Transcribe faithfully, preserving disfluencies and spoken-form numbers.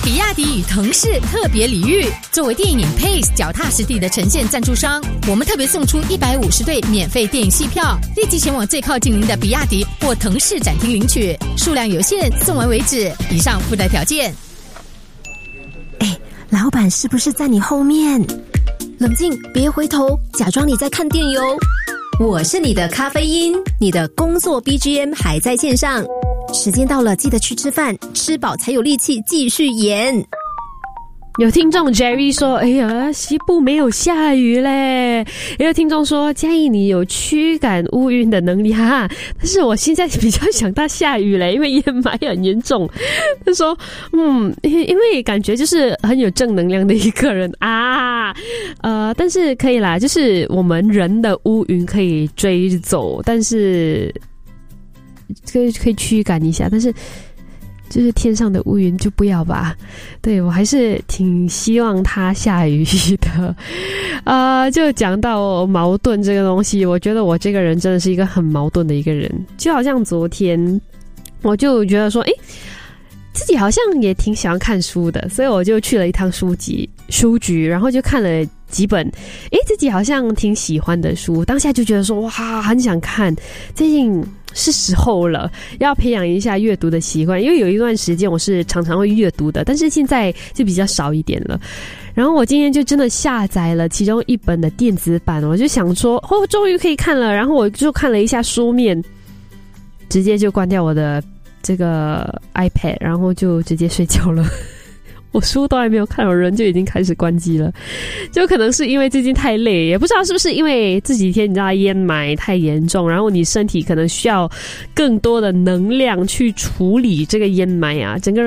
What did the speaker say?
比亚迪与腾势特别礼遇，作为电影 Pace 脚踏实地的呈现赞助商，我们特别送出一百五十对免费电影戏票，立即前往最靠近您的比亚迪或腾势展厅领取，数量有限，送完为止。以上附带条件。 哎，老板是不是在你后面？冷静，别回头，假装你在看电邮。我是你的咖啡因，你的工作 B G M 还在线上。时间到了，记得去吃饭，吃饱才有力气继续演。 有听众 Jerry 说，哎呀，西部没有下雨嘞。也有听众说，嘉义你有驱赶乌云的能力，哈哈。但是我现在比较想它下雨嘞，因为烟霾很严重。他说，嗯，因为感觉就是很有正能量的一个人啊。呃，但是可以啦，就是我们人的乌云可以追走，但是可以可以驱赶一下，但是就是天上的乌云就不要吧。对，我还是挺希望它下雨的。呃，就讲到矛盾这个东西，我觉得我这个人真的是一个很矛盾的一个人。就好像昨天我就觉得说，诶，自己好像也挺喜欢看书的，所以我就去了一趟书籍书局，然后就看了几本诶自己好像挺喜欢的书，当下就觉得说，哇，很想看，最近是时候了，要培养一下阅读的习惯。因为有一段时间我是常常会阅读的，但是现在就比较少一点了。然后我今天就真的下载了其中一本的电子版，我就想说，哦，终于可以看了。然后我就看了一下书面，直接就关掉我的这个 iPad， 然后就直接睡觉了。我书都还没有看，我人就已经开始关机了。就可能是因为最近太累，也不知道是不是因为这几天你知道烟霾太严重，然后你身体可能需要更多的能量去处理这个烟霾啊，整个人